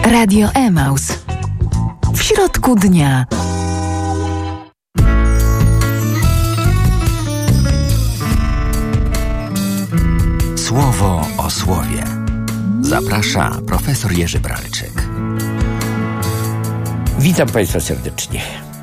Radio Emaus. W środku dnia. Słowo o słowie. Zaprasza profesor Jerzy Bralczyk. Witam Państwa serdecznie.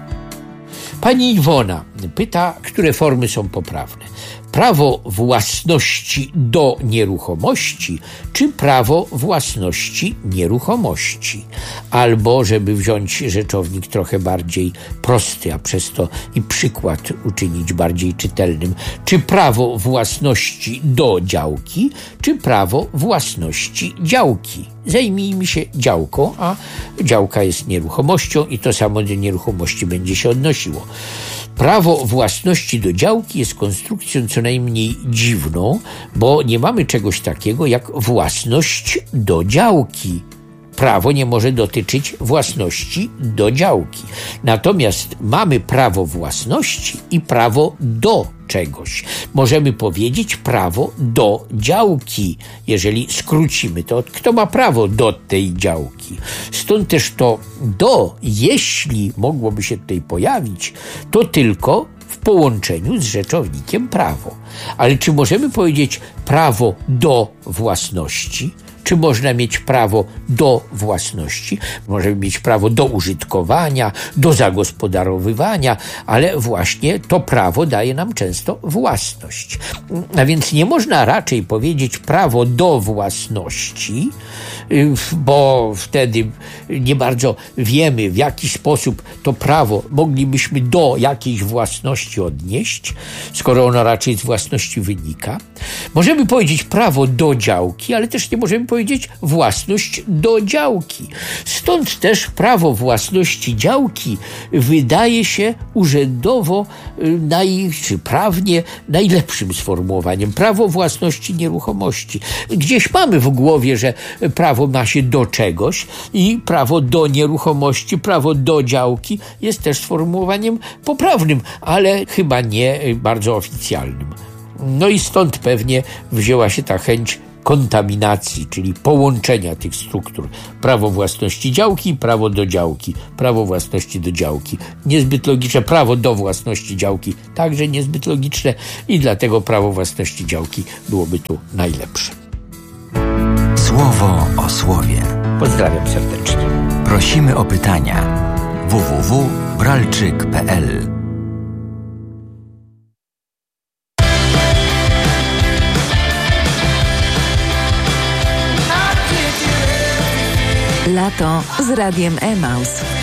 Pani Iwona pyta, które formy są poprawne. Prawo własności do nieruchomości czy prawo własności nieruchomości? Albo, żeby wziąć rzeczownik trochę bardziej prosty, a przez to i przykład uczynić bardziej czytelnym, czy prawo własności do działki, czy prawo własności działki? Zajmijmy się działką, a działka jest nieruchomością i to samo do nieruchomości będzie się odnosiło. Prawo własności do działki jest konstrukcją co najmniej dziwną, bo nie mamy czegoś takiego jak własność do działki. Prawo nie może dotyczyć własności do działki. Natomiast mamy prawo własności i prawo do czegoś. Możemy powiedzieć prawo do działki. Jeżeli skrócimy to, kto ma prawo do tej działki? Stąd też to do, jeśli mogłoby się tutaj pojawić, to tylko w połączeniu z rzeczownikiem prawo. Ale czy możemy powiedzieć prawo do własności? Czy można mieć prawo do własności? Możemy mieć prawo do użytkowania, do zagospodarowywania, ale właśnie to prawo daje nam często własność. A więc nie można raczej powiedzieć prawo do własności, bo wtedy nie bardzo wiemy, w jaki sposób to prawo moglibyśmy do jakiejś własności odnieść, skoro ono raczej z własności wynika. Możemy powiedzieć prawo do działki, ale też nie możemy powiedzieć własność do działki. Stąd też prawo własności działki wydaje się urzędowo czy prawnie najlepszym sformułowaniem. Prawo własności nieruchomości. Gdzieś mamy w głowie, że prawo ma się do czegoś i prawo do nieruchomości, prawo do działki jest też sformułowaniem poprawnym, ale chyba nie bardzo oficjalnym. No i stąd pewnie wzięła się ta chęć kontaminacji, czyli połączenia tych struktur. Prawo własności działki, prawo do działki, prawo własności do działki. Niezbyt logiczne. Prawo do własności działki także niezbyt logiczne i dlatego prawo własności działki byłoby tu najlepsze. Słowo o słowie. Pozdrawiam serdecznie. Prosimy o pytania. www.bralczyk.pl Lato z Radiem Emaus.